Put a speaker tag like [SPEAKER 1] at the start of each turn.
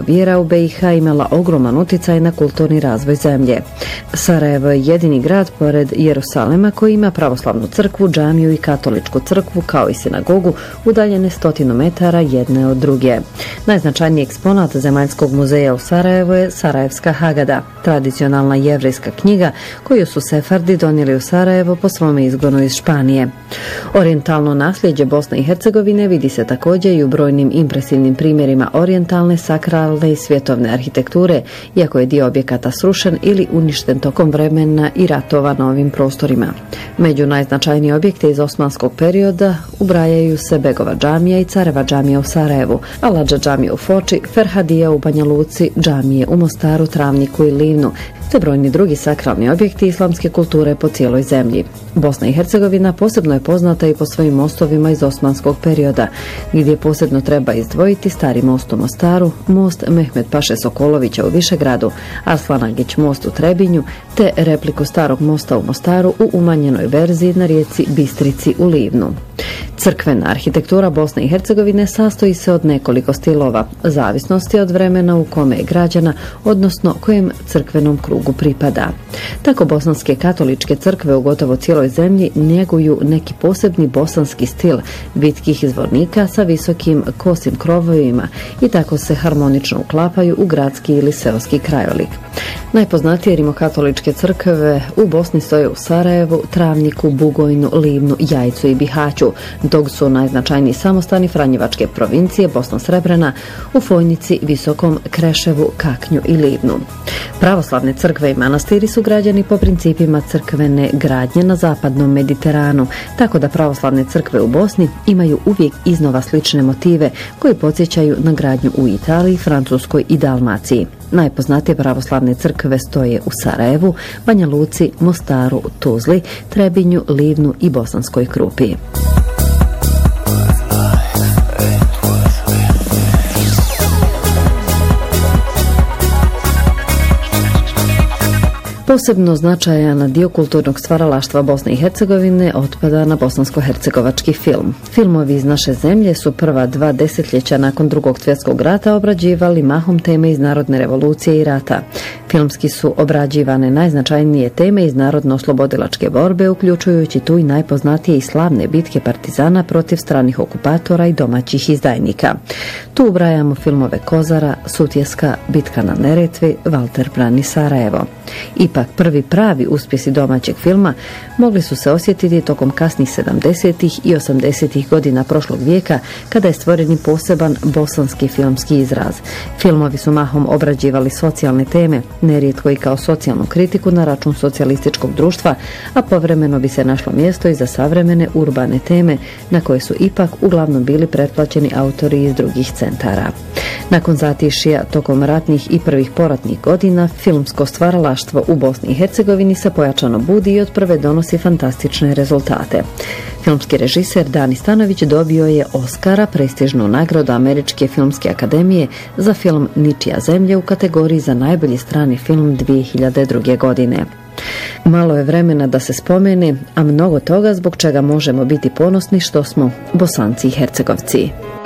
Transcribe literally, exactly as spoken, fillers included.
[SPEAKER 1] vjera u be i ha imala ogroman utjecaj na kulturni razvoj zemlje. Sarajevo je jedini grad pored Jerusalema koji ima pravoslavnu crkvu, džamiju i katoličku crkvu kao i sinagogu udaljene stotinu metara jedne od druge. Najznačajniji eksponat Zemaljskog muzeja u Sarajevu je Sarajevska Hagada, tradicionalna jevrejska knjiga koju su Sefardi donijeli u Sarajevo po svome izgonu iz Španije. Orijentalno nasljeđe Bosne i Hercegovine vidi se također i u brojnim impresivnim primjerima orijentalne, sakralne i svjetovne arhitekture, iako je dio objekata srušen ili uništen tokom vremena i ratova na ovim prostorima. Među najznačajniji objekte iz osmanskog perioda ubrajaju se Begova džamija i Careva džamija u Sarajevu, Aladža džamija u Foči, Ferhadija u Banja Luci, džamije u Mostaru, Travniku i Livnu, te brojni drugi sakralni objekti islamske kulture po cijeloj zemlji. Bosna i Hercegovina posebno je poznata i po svojim mostovima iz osmanskog perioda, gdje posebno treba izdvojiti Stari most u Mostaru, most Mehmed Paše Sokolovića u Višegradu, Arslan Agić most u Trebinju, te repliku Starog mosta u Mostaru u umanjenoj verziji na rijeci Bistrici u Livnu. Crkvena arhitektura Bosne i Hercegovine sastoji se od nekoliko stilova, zavisnosti od vremena u kome je građana, odnosno kojem crkvenom krugu pripada. Tako bosanske katoličke crkve u gotovo cijeloj zemlji njeguju neki posebni bosanski stil vitkih izvornika sa visokim kosim krovovima i tako se harmonično uklapaju u gradski ili seoski krajolik. Najpoznatije rimokatoličke crkve u Bosni stoje u Sarajevu, Travniku, Bugojnu, Livnu, Jajcu i Bihaću, dok su najznačajniji samostani Franjevačke provincije Bosna Srebrena u Fojnici, Visokom, Kreševu, Kaknju i Livnu. Pravoslavne crkve i manastiri su građeni po principima crkvene gradnje na zapadnom Mediteranu, tako da pravoslavne crkve u Bosni imaju uvijek iznova slične motive koji podsjećaju na gradnju u Italiji, Francuskoj i Dalmaciji. Najpoznatije pravoslavne crkve stoje u Sarajevu, Banja Luci, Mostaru, Tuzli, Trebinju, Livnu i Bosanskoj Krupi. Posebno značajan dio kulturnog stvaralaštva Bosne i Hercegovine otpada na bosansko-hercegovački film. Filmovi iz naše zemlje su prva dva desetljeća nakon drugog svjetskog rata obrađivali mahom teme iz narodne revolucije i rata. Filmski su obrađivane najznačajnije teme iz narodno-oslobodilačke borbe, uključujući tu i najpoznatije i slavne bitke partizana protiv stranih okupatora i domaćih izdajnika. Tu ubrajamo filmove Kozara, Sutjeska, Bitka na Neretvi, Valter brani Sarajevo. Ipak prvi pravi uspjesi domaćeg filma mogli su se osjetiti tokom kasnih sedamdesetih i osamdesetih godina prošlog vijeka, kada je stvoren poseban bosanski filmski izraz. Filmovi su mahom obrađivali socijalne teme, nerijetko i kao socijalnu kritiku na račun socijalističkog društva, a povremeno bi se našlo mjesto i za savremene urbane teme na koje su ipak uglavnom bili pretplaćeni autori iz drugih centara. Nakon zatišija tokom ratnih i prvih poratnih godina, filmsko stvaralaštvo u Bosni i Hercegovini se pojačano budi i od prve donosi fantastične rezultate. Filmski režiser Dani Stanović dobio je Oscara, prestižnu nagradu Američke filmske akademije za film Ničija zemlja u kategoriji za najbolji strani film dvije hiljade druge. godine. Malo je vremena da se spomene, a mnogo toga zbog čega možemo biti ponosni što smo Bosanci i Hercegovci.